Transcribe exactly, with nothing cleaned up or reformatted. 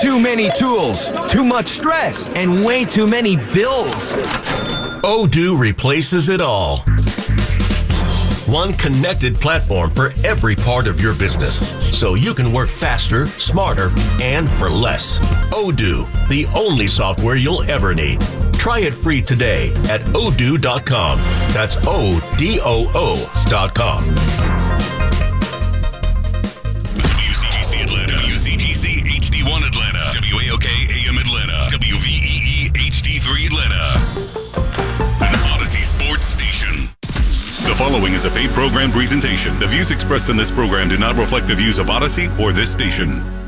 Too many tools, too much stress, and way too many bills. Odoo replaces it all. One connected platform for every part of your business, so you can work faster, smarter, and for less. Odoo, the only software you'll ever need. Try it free today at odoo dot com. That's O D O O dot com. W C G C Atlanta, W C G C H D one Atlanta, W A O K A M Atlanta, W V E E H D three Atlanta. An Odyssey Sports Station. The following is a paid program presentation. The views expressed in this program do not reflect the views of Odyssey or this station.